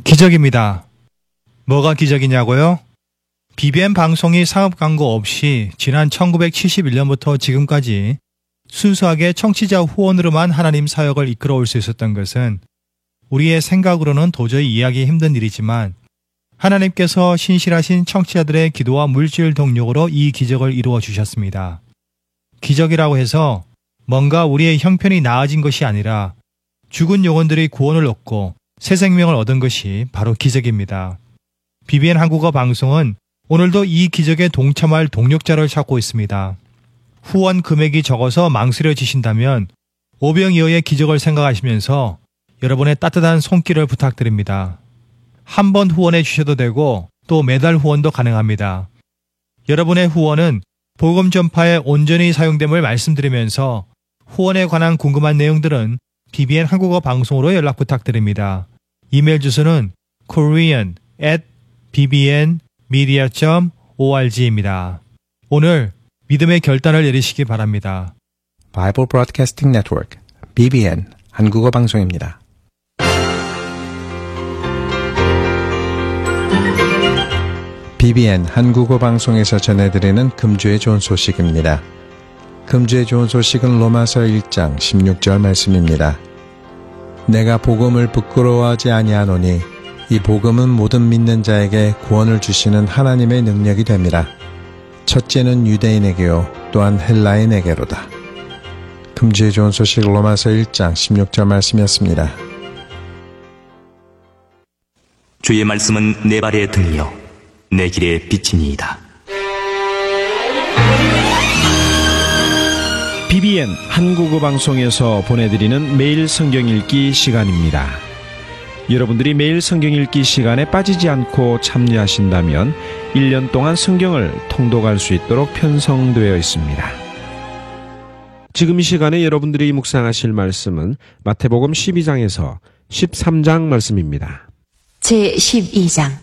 기적입니다. 뭐가 기적이냐고요? BBN 방송이 상업 광고 없이 지난 1971년부터 지금까지 순수하게 청취자 후원으로만 하나님 사역을 이끌어올 수 있었던 것은 우리의 생각으로는 도저히 이해하기 힘든 일이지만 하나님께서 신실하신 청취자들의 기도와 물질 동력으로 이 기적을 이루어 주셨습니다. 기적이라고 해서 뭔가 우리의 형편이 나아진 것이 아니라 죽은 영혼들이 구원을 얻고 새 생명을 얻은 것이 바로 기적입니다. BBN 한국어 방송은 오늘도 이 기적에 동참할 동력자를 찾고 있습니다. 후원 금액이 적어서 망설여지신다면 오병이어의 기적을 생각하시면서 여러분의 따뜻한 손길을 부탁드립니다. 한 번 후원해 주셔도 되고 또 매달 후원도 가능합니다. 여러분의 후원은 복음 전파에 온전히 사용됨을 말씀드리면서 후원에 관한 궁금한 내용들은 BBN 한국어 방송으로 연락 부탁드립니다. 이메일 주소는 korean@bbnmedia.org입니다. 오늘 믿음의 결단을 내리시기 바랍니다. Bible Broadcasting Network, BBN 한국어 방송입니다. BBN 한국어 방송에서 전해드리는 금주의 좋은 소식입니다. 금주의 좋은 소식은 로마서 1장 16절 말씀입니다. 내가 복음을 부끄러워하지 아니하노니 이 복음은 모든 믿는 자에게 구원을 주시는 하나님의 능력이 됩니다. 첫째는 유대인에게요 또한 헬라인에게로다. 금주의 좋은 소식 로마서 1장 16절 말씀이었습니다. 주의 말씀은 내 발에 들려 내 길에 비치니이다. BBN 한국어 방송에서 보내드리는 매일 성경 읽기 시간입니다. 여러분들이 매일 성경 읽기 시간에 빠지지 않고 참여하신다면 1년 동안 성경을 통독할 수 있도록 편성되어 있습니다. 지금 이 시간에 여러분들이 묵상하실 말씀은 마태복음 12장에서 13장 말씀입니다. 제12장.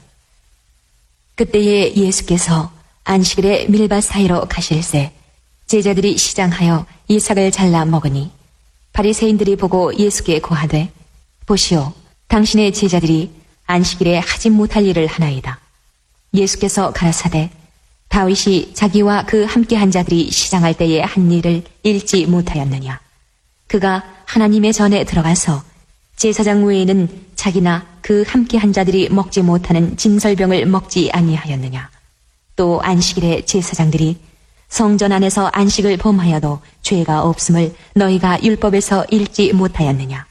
그때에 예수께서 안식일에 밀밭 사이로 가실새 제자들이 시장하여 이삭을 잘라 먹으니 바리새인들이 보고 예수께 고하되 보시오 당신의 제자들이 안식일에 하지 못할 일을 하나이다. 예수께서 가라사대 다윗이 자기와 그 함께한 자들이 시장할 때에 한 일을 읽지 못하였느냐. 그가 하나님의 전에 들어가서 제사장 외에는 자기나 그 함께한 자들이 먹지 못하는 진설병을 먹지 아니하였느냐. 또 안식일에 제사장들이 성전 안에서 안식을 범하여도 죄가 없음을 너희가 율법에서 읽지 못하였느냐.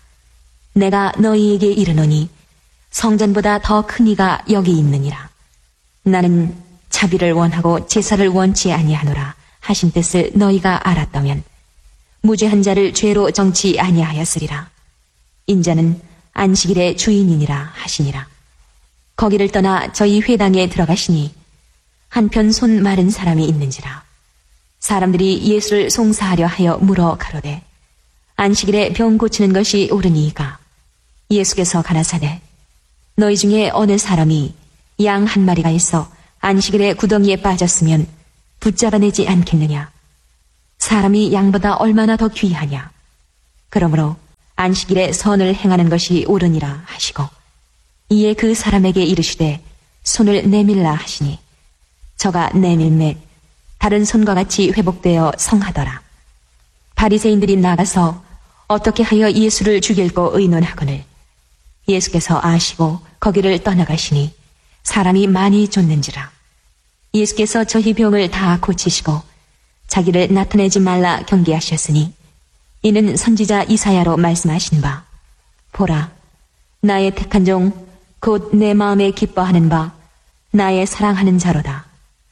내가 너희에게 이르노니 성전보다 더 큰 이가 여기 있느니라. 나는 자비를 원하고 제사를 원치 아니하노라 하신 뜻을 너희가 알았다면 무죄한 자를 죄로 정치 아니하였으리라. 인자는 안식일의 주인이니라 하시니라. 거기를 떠나 저희 회당에 들어가시니 한편 손 마른 사람이 있는지라. 사람들이 예수를 송사하려 하여 물어 가로되 안식일에 병 고치는 것이 옳으니이까. 예수께서 가라사대 너희 중에 어느 사람이 양 한 마리가 있어 안식일에 구덩이에 빠졌으면 붙잡아내지 않겠느냐. 사람이 양보다 얼마나 더 귀하냐. 그러므로 안식일에 선을 행하는 것이 옳으니라 하시고 이에 그 사람에게 이르시되 손을 내밀라 하시니 저가 내밀매 다른 손과 같이 회복되어 성하더라. 바리새인들이 나가서 어떻게 하여 예수를 죽일고 의논하거늘 예수께서 아시고 거기를 떠나가시니 사람이 많이 쫓는지라. 예수께서 저희 병을 다 고치시고 자기를 나타내지 말라 경계하셨으니 이는 선지자 이사야로 말씀하신 바 보라 나의 택한 종 곧 내 마음에 기뻐하는 바 나의 사랑하는 자로다.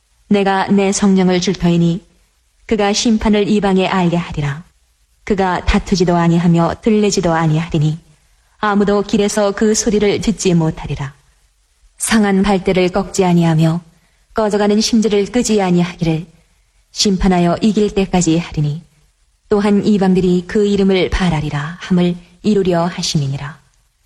내가 내 성령을 줄 터이니 그가 심판을 이방에 알게 하리라. 그가 다투지도 아니하며 들레지도 아니하리니 아무도 길에서 그 소리를 듣지 못하리라. 상한 발대를 꺾지 아니하며 꺼져가는 심지를 끄지 아니하기를 심판하여 이길 때까지 하리니 또한 이방들이 그 이름을 바라리라 함을 이루려 하심이니라.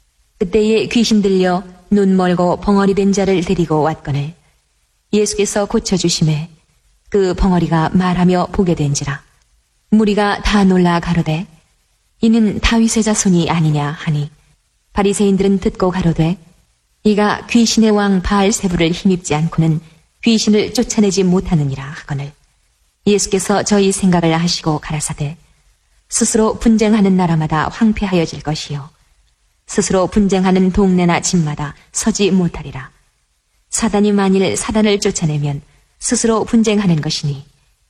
그때에 귀신 들려 눈 멀고 벙어리 된 자를 데리고 왔거늘 예수께서 고쳐주심에 그 벙어리가 말하며 보게 된지라. 무리가 다 놀라 가로되 이는 다윗의 자손이 아니냐 하니 바리새인들은 듣고 가로되 이가 귀신의 왕 바알세부를 힘입지 않고는 귀신을 쫓아내지 못하느니라 하거늘 예수께서 저희 생각을 하시고 가라사대 스스로 분쟁하는 나라마다 황폐하여질 것이요 스스로 분쟁하는 동네나 집마다 서지 못하리라. 사단이 만일 사단을 쫓아내면 스스로 분쟁하는 것이니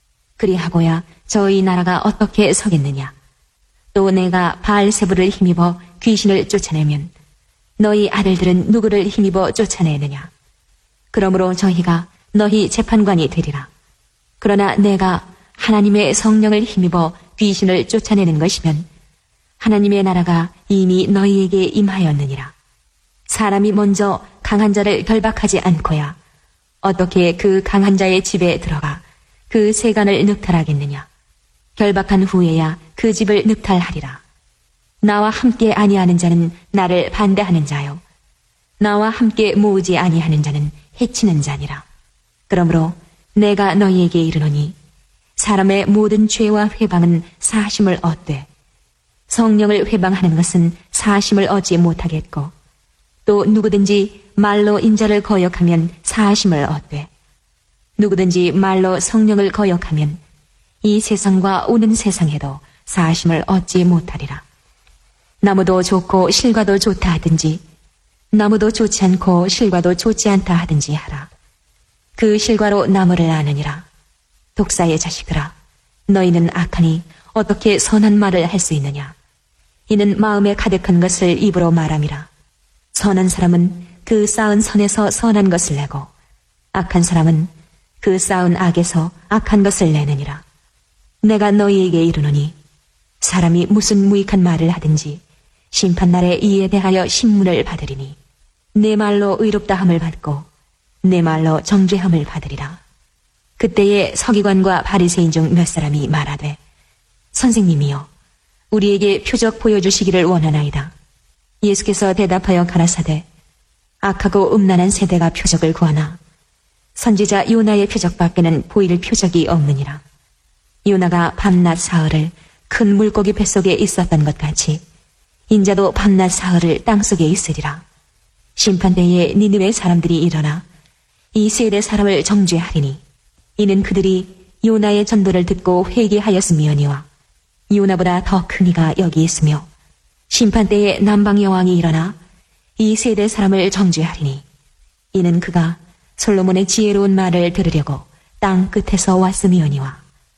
그리하고야 저희 나라가 어떻게 서겠느냐. 또 내가 바알세부를 힘입어 귀신을 쫓아내면 너희 아들들은 누구를 힘입어 쫓아내느냐. 그러므로 저희가 너희 재판관이 되리라. 그러나 내가 하나님의 성령을 힘입어 귀신을 쫓아내는 것이면 하나님의 나라가 이미 너희에게 임하였느니라. 사람이 먼저 강한 자를 결박하지 않고야 어떻게 그 강한 자의 집에 들어가 그 세간을 늑탈하겠느냐. 결박한 후에야 그 집을 늑탈하리라. 나와 함께 아니하는 자는 나를 반대하는 자요 나와 함께 모으지 아니하는 자는 해치는 자니라. 그러므로 내가 너희에게 이르노니 사람의 모든 죄와 회방은 사심을 얻되 성령을 회방하는 것은 사심을 얻지 못하겠고 또 누구든지 말로 인자를 거역하면 사심을 얻되 누구든지 말로 성령을 거역하면 이 세상과 오는 세상에도 사심을 얻지 못하리라. 나무도 좋고 실과도 좋다 하든지 나무도 좋지 않고 실과도 좋지 않다 하든지 하라. 그 실과로 나무를 아느니라. 독사의 자식들아, 너희는 악하니 어떻게 선한 말을 할 수 있느냐. 이는 마음에 가득한 것을 입으로 말함이라. 선한 사람은 그 쌓은 선에서 선한 것을 내고 악한 사람은 그 쌓은 악에서 악한 것을 내느니라. 내가 너희에게 이르노니 사람이 무슨 무익한 말을 하든지 심판날에 이에 대하여 신문을 받으리니 내 말로 의롭다함을 받고 내 말로 정죄함을 받으리라. 그때에 서기관과 바리새인 중 몇 사람이 말하되 선생님이여 우리에게 표적 보여주시기를 원하나이다. 예수께서 대답하여 가라사대 악하고 음란한 세대가 표적을 구하나 선지자 요나의 표적밖에는 보일 표적이 없느니라. 요나가 밤낮 사흘을 큰 물고기 뱃속에 있었던 것 같이 인자도 밤낮 사흘을 땅속에 있으리라. 심판대에 니느웨 사람들이 일어나 이 세대 사람을 정죄하리니 이는 그들이 요나의 전도를 듣고 회개하였음이오니와 요나보다 더 큰 이가 여기 있으며 심판대에 남방 여왕이 일어나 이 세대 사람을 정죄하리니 이는 그가 솔로몬의 지혜로운 말을 들으려고 땅 끝에서 왔음이오니와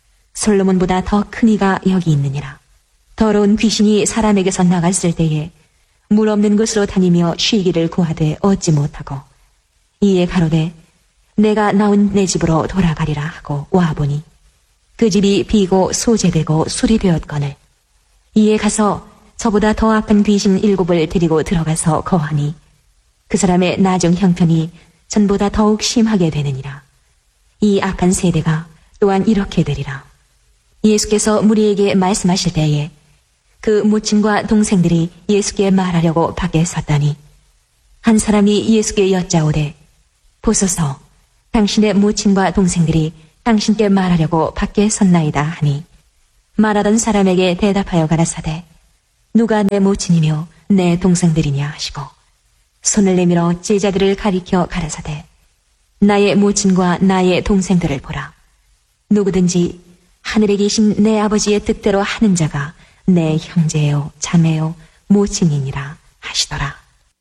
솔로몬보다 더 큰 이가 여기 있느니라. 더러운 귀신이 사람에게서 나갔을 때에 물 없는 곳으로 다니며 쉬기를 구하되 얻지 못하고 이에 가로되 내가 나온 내 집으로 돌아가리라 하고 와보니 그 집이 비고 소재되고 술이 되었거늘 이에 가서 저보다 더 악한 귀신 7을 데리고 들어가서 거하니 그 사람의 나중 형편이 전보다 더욱 심하게 되느니라. 이 악한 세대가 또한 이렇게 되리라. 예수께서 무리에게 말씀하실 때에 그 모친과 동생들이 예수께 말하려고 밖에 섰다니 한 사람이 예수께 여짜오되 보소서 당신의 모친과 동생들이 당신께 말하려고 밖에 섰나이다 하니 말하던 사람에게 대답하여 가라사대 누가 내 모친이며 내 동생들이냐 하시고 손을 내밀어 제자들을 가리켜 가라사대 나의 모친과 나의 동생들을 보라. 누구든지 하늘에 계신 내 아버지의 뜻대로 하는 자가 내 형제요 자매요 모친이니라 하시더라.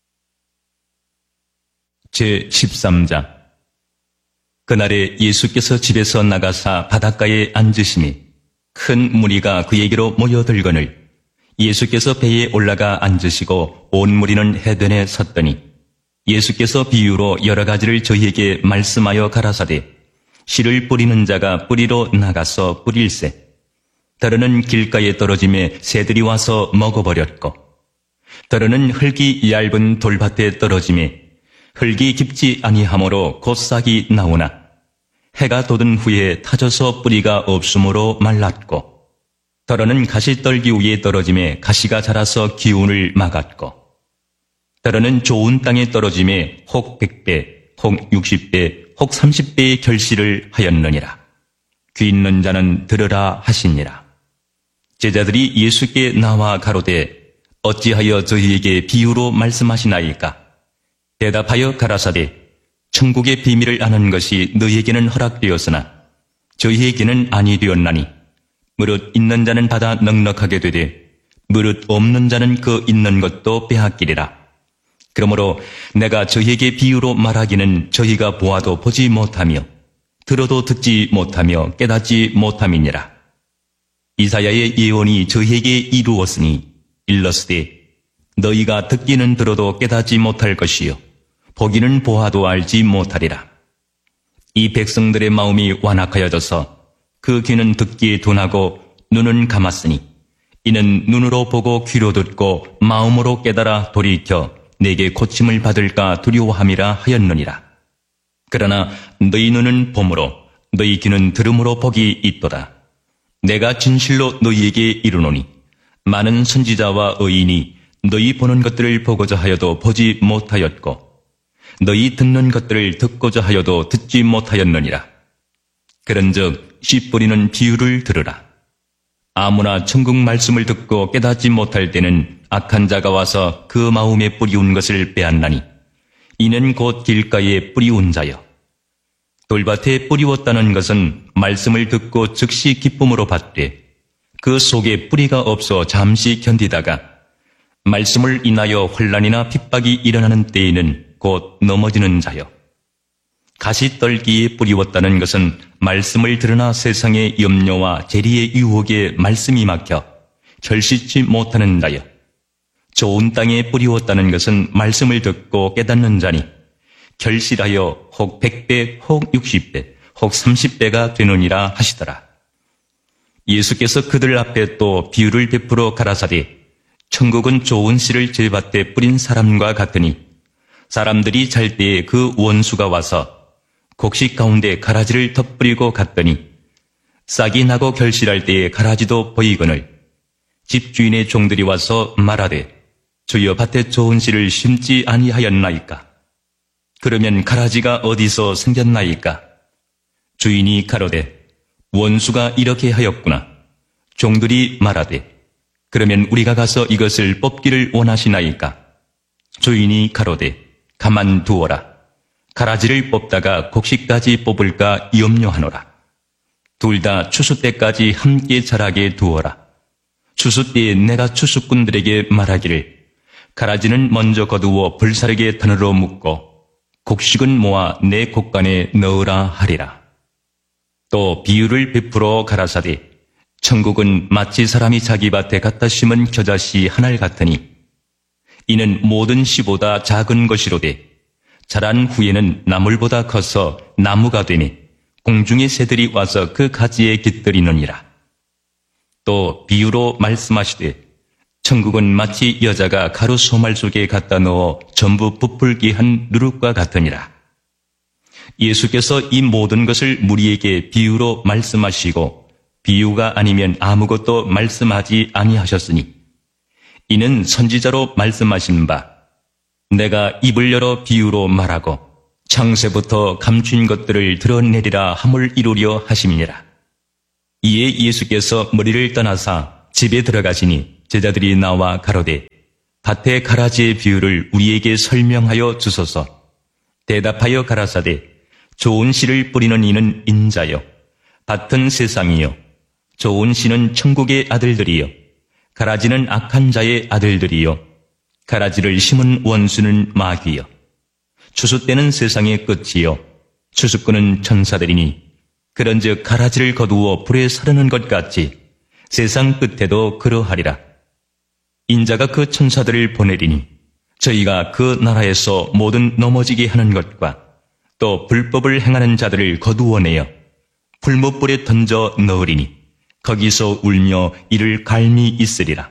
제13장 그날에 예수께서 집에서 나가사 바닷가에 앉으시니 큰 무리가 그에게로 모여들거늘 예수께서 배에 올라가 앉으시고 온 무리는 해변에 섰더니 예수께서 비유로 여러 가지를 저희에게 말씀하여 가라사대 씨를 뿌리는 자가 뿌리로 나가서 뿌릴새 더러는 길가에 떨어짐에 새들이 와서 먹어버렸고 더러는 흙이 얇은 돌밭에 떨어짐에 흙이 깊지 아니하므로 곧 싹이 나오나 해가 돋은 후에 타져서 뿌리가 없으므로 말랐고 더러는 가시떨기 위에 떨어짐에 가시가 자라서 기운을 막았고 더러는 좋은 땅에 떨어짐에 혹 100배, 혹 60배, 혹 30배의 결실을 하였느니라. 귀 있는 자는 들으라 하시니라. 제자들이 예수께 나와 가로되 어찌하여 저희에게 비유로 말씀하시나이까? 대답하여 가라사대 천국의 비밀을 아는 것이 너희에게는 허락되었으나 저희에게는 아니 되었나니 무릇 있는 자는 받아 넉넉하게 되되 무릇 없는 자는 그 있는 것도 빼앗기리라. 그러므로 내가 저희에게 비유로 말하기는 저희가 보아도 보지 못하며 들어도 듣지 못하며 깨닫지 못함이니라. 이사야의 예언이 저희에게 이루었으니 일렀으되 너희가 듣기는 들어도 깨닫지 못할 것이요 보기는 보아도 알지 못하리라. 이 백성들의 마음이 완악하여져서 그 귀는 듣기에 둔하고 눈은 감았으니 이는 눈으로 보고 귀로 듣고 마음으로 깨달아 돌이켜 내게 고침을 받을까 두려워함이라 하였느니라. 그러나 너희 눈은 봄으로 너희 귀는 들음으로 복이 있도다. 내가 진실로 너희에게 이르노니 많은 선지자와 의인이 너희 보는 것들을 보고자 하여도 보지 못하였고 너희 듣는 것들을 듣고자 하여도 듣지 못하였느니라. 그런즉 씨 뿌리는 비유를 들으라. 아무나 천국 말씀을 듣고 깨닫지 못할 때는 악한 자가 와서 그 마음에 뿌리운 것을 빼앗나니 이는 곧 길가에 뿌리운 자여. 돌밭에 뿌리웠다는 것은 말씀을 듣고 즉시 기쁨으로 받되 그 속에 뿌리가 없어 잠시 견디다가 말씀을 인하여 혼란이나 핍박이 일어나는 때에는 곧 넘어지는 자여. 가시떨기에 뿌리웠다는 것은 말씀을 들으나 세상의 염려와 재리의 유혹에 말씀이 막혀 결실치 못하는 자여. 좋은 땅에 뿌리웠다는 것은 말씀을 듣고 깨닫는 자니 결실하여 혹 100배, 혹 60배, 혹 30배가 되느니라 하시더라. 예수께서 그들 앞에 또 비유를 베풀어 가라사대 천국은 좋은 씨를 제밭에 뿌린 사람과 같으니 사람들이 잘 때에 그 원수가 와서 곡식 가운데 가라지를 덧뿌리고 갔더니 싹이 나고 결실할 때에 가라지도 보이거늘 집주인의 종들이 와서 말하되 주여 밭에 좋은 씨를 심지 아니하였나이까? 그러면 가라지가 어디서 생겼나이까? 주인이 가로되 원수가 이렇게 하였구나. 종들이 말하되 그러면 우리가 가서 이것을 뽑기를 원하시나이까? 주인이 가로되 가만두어라. 가라지를 뽑다가 곡식까지 뽑을까 염려하노라. 둘 다 추수 때까지 함께 자라게 두어라. 추수 때에 내가 추수꾼들에게 말하기를 가라지는 먼저 거두어 불사르게 터널로 묶고 곡식은 모아 내 곡간에 넣으라 하리라. 또 비유를 베풀어 가라사대 천국은 마치 사람이 자기 밭에 갖다 심은 겨자씨 한 알 같으니 이는 모든 씨보다 작은 것이로되 자란 후에는 나물보다 커서 나무가 되니 공중의 새들이 와서 그 가지에 깃들이느니라. 또 비유로 말씀하시되 천국은 마치 여자가 가루 소말 속에 갖다 넣어 전부 부풀게 한 누룩과 같으니라. 예수께서 이 모든 것을 무리에게 비유로 말씀하시고 비유가 아니면 아무것도 말씀하지 아니하셨으니 이는 선지자로 말씀하신 바 내가 입을 열어 비유로 말하고 창세부터 감춘 것들을 드러내리라 함을 이루려 하심이니라. 이에 예수께서 머리를 떠나사 집에 들어가시니 제자들이 나와 가로되 밭의 가라지의 비유를 우리에게 설명하여 주소서. 대답하여 가라사대 좋은 씨를 뿌리는 이는 인자요 밭은 세상이요 좋은 씨는 천국의 아들들이요 가라지는 악한 자의 아들들이요 가라지를 심은 원수는 마귀요 추수 때는 세상의 끝이요 추수꾼은 천사들이니 그런즉 가라지를 거두어 불에 사르는 것 같이 세상 끝에도 그러하리라. 인자가 그 천사들을 보내리니 저희가 그 나라에서 모든 넘어지게 하는 것과 또 불법을 행하는 자들을 거두어내어 불못불에 던져 넣으리니 거기서 울며 이를 갈미 있으리라.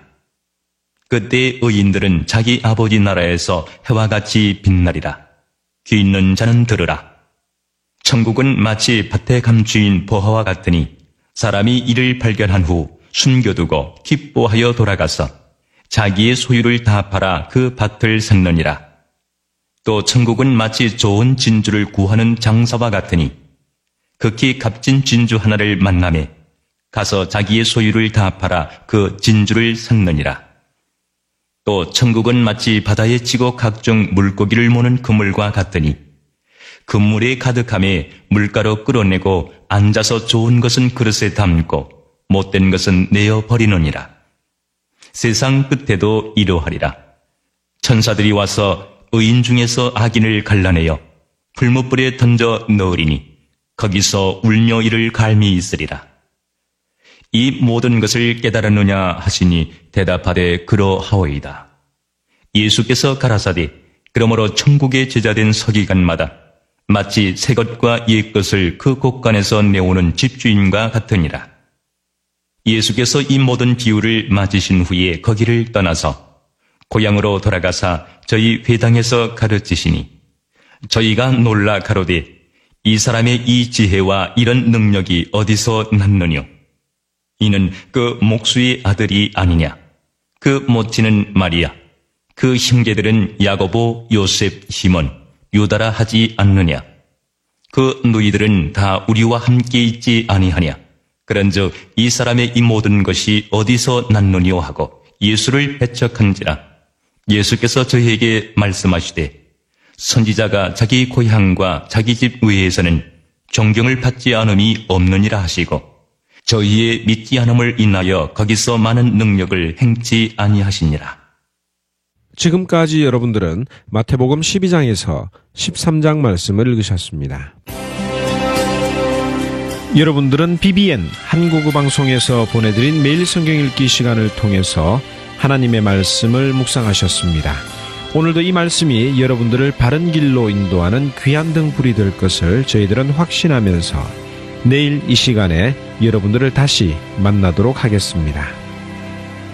그때 의인들은 자기 아버지 나라에서 해와 같이 빛나리라. 귀 있는 자는 들으라. 천국은 마치 밭에 감추인 보화와 같으니 사람이 이를 발견한 후 숨겨두고 기뻐하여 돌아가서 자기의 소유를 다 팔아 그 밭을 샀느니라. 또 천국은 마치 좋은 진주를 구하는 장사와 같으니 극히 값진 진주 하나를 만나매 가서 자기의 소유를 다 팔아 그 진주를 샀느니라. 또 천국은 마치 바다에 찌고 각종 물고기를 모는 그물과 같더니 그물에 가득함에 물가로 끌어내고 앉아서 좋은 것은 그릇에 담고 못된 것은 내어 버리느니라. 세상 끝에도 이러하리라. 천사들이 와서 의인 중에서 악인을 갈라내어 풀무불에 던져 넣으리니 거기서 울며 이를 갈미 있으리라. 이 모든 것을 깨달았느냐 하시니 대답하되 그러하오이다. 예수께서 가라사대 그러므로 천국의 제자된 서기관마다 마치 새 것과 옛 것을 그 곳간에서 내오는 집주인과 같으니라. 예수께서 이 모든 비유를 맞으신 후에 거기를 떠나서 고향으로 돌아가사 저희 회당에서 가르치시니 저희가 놀라 가로되 이 사람의 이 지혜와 이런 능력이 어디서 났느뇨? 이는 그 목수의 아들이 아니냐? 그 모친은 마리아, 그 형제들은 야고보, 요셉, 시몬, 유다라 하지 않느냐? 그 누이들은 다 우리와 함께 있지 아니하냐? 그런즉 이 사람의 이 모든 것이 어디서 났느뇨 하고 예수를 배척한지라. 예수께서 저희에게 말씀하시되 선지자가 자기 고향과 자기 집 외에서는 존경을 받지 않음이 없느니라 하시고 저희의 믿지 않음을 인하여 거기서 많은 능력을 행치 아니하시니라. 지금까지 여러분들은 마태복음 12장에서 13장 말씀을 읽으셨습니다. 여러분들은 BBN 한국어 방송에서 보내드린 매일 성경 읽기 시간을 통해서 하나님의 말씀을 묵상하셨습니다. 오늘도 이 말씀이 여러분들을 바른 길로 인도하는 귀한 등불이 될 것을 저희들은 확신하면서 내일 이 시간에 여러분들을 다시 만나도록 하겠습니다.